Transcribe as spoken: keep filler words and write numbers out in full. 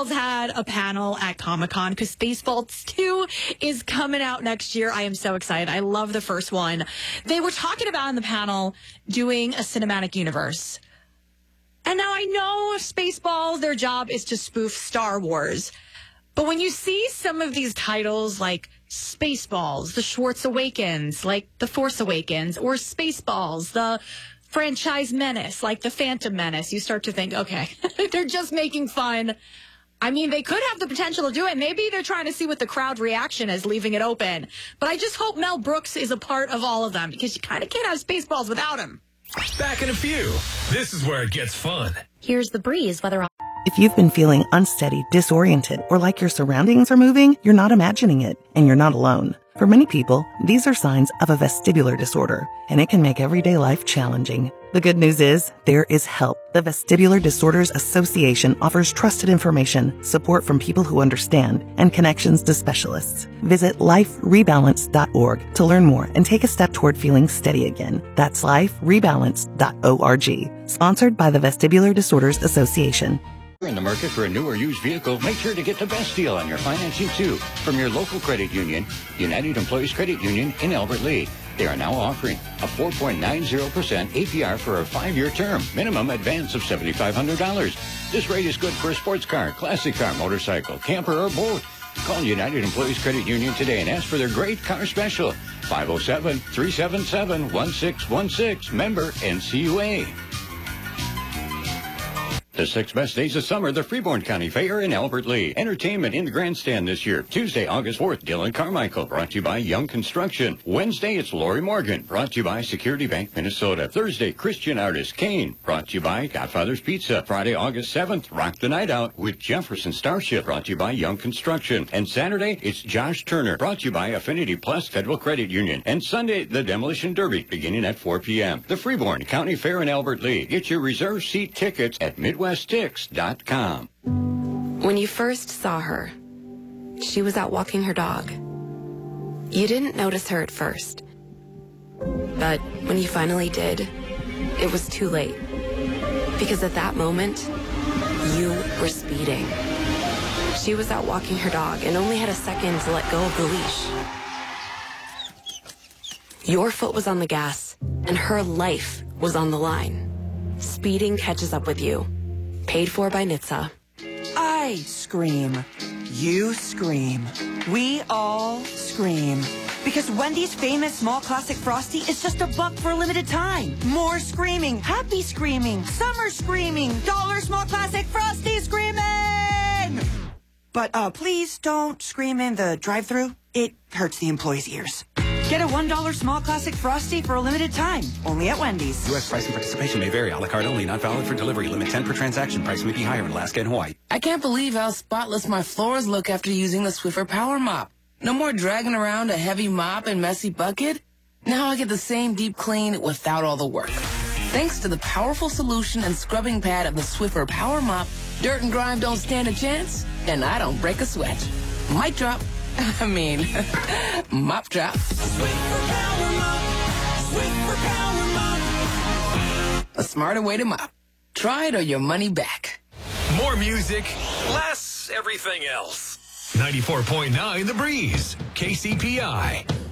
Spaceballs had a panel at Comic-Con because Spaceballs two is coming out next year. I am so excited. I love the first one. They were talking about in the panel doing a cinematic universe. And now I know Spaceballs, their job is to spoof Star Wars. But when you see some of these titles like Spaceballs, The Schwartz Awakens, like The Force Awakens, or Spaceballs, the franchise menace, like The Phantom Menace, you start to think, okay, they're just making fun. I mean, they could have the potential to do it. Maybe they're trying to see what the crowd reaction is, leaving it open. But I just hope Mel Brooks is a part of all of them, because you kind of can't have Spaceballs without him. Back in a few. This is where it gets fun. Here's the breeze weather. If you've been feeling unsteady, disoriented, or like your surroundings are moving, you're not imagining it, and you're not alone. For many people, these are signs of a vestibular disorder, and it can make everyday life challenging. The good news is, there is help. The Vestibular Disorders Association offers trusted information, support from people who understand, and connections to specialists. Visit life rebalance dot org to learn more and take a step toward feeling steady again. That's life rebalance dot org. Sponsored by the Vestibular Disorders Association. In the market for a new or used vehicle, make sure to get the best deal on your financing too from your local credit union, United Employees Credit Union in Albert Lea. They are now offering a four point nine zero percent A P R for a five-year term, minimum advance of seven thousand five hundred dollars. This rate is good for a sports car, classic car, motorcycle, camper, or boat. Call United Employees Credit Union today and ask for their great car special. five oh seven, three seven seven, one six one six, member N C U A. The six best days of summer, the Freeborn County Fair in Albert Lea. Entertainment in the grandstand this year. Tuesday, August fourth, Dylan Carmichael, brought to you by Young Construction. Wednesday, it's Lori Morgan, brought to you by Security Bank, Minnesota. Thursday, Christian artist Kane, brought to you by Godfather's Pizza. Friday, August seventh, Rock the Night Out with Jefferson Starship, brought to you by Young Construction. And Saturday, it's Josh Turner, brought to you by Affinity Plus Federal Credit Union. And Sunday, the Demolition Derby, beginning at four p.m. The Freeborn County Fair in Albert Lea. Get your reserved seat tickets at Midwest Tix dot com. When you first saw her, she was out walking her dog. You didn't notice her at first. But when you finally did, it was too late. Because at that moment, you were speeding. She was out walking her dog and only had a second to let go of the leash. Your foot was on the gas, and her life was on the line. Speeding catches up with you. Paid for by N H T S A. I scream. You scream. We all scream. Because Wendy's famous small classic Frosty is just a buck for a limited time. More screaming. Happy screaming. Summer screaming. Dollar small classic Frosty screaming! But uh, please don't scream in the drive-thru. It hurts the employees' ears. Get a one dollar small classic Frosty for a limited time. Only at Wendy's. U S price and participation may vary. A la carte only. Not valid for delivery. Limit ten per transaction. Price may be higher in Alaska and Hawaii. I can't believe how spotless my floors look after using the Swiffer Power Mop. No more dragging around a heavy mop and messy bucket. Now I get the same deep clean without all the work. Thanks to the powerful solution and scrubbing pad of the Swiffer Power Mop, dirt and grime don't stand a chance, and I don't break a sweat. Mic drop. I mean, mop drop. Swiffer Power Mop. Swiffer Power Mop. A smarter way to mop. Try it or your money back. More music, less everything else. ninety-four point nine The Breeze, K C P I.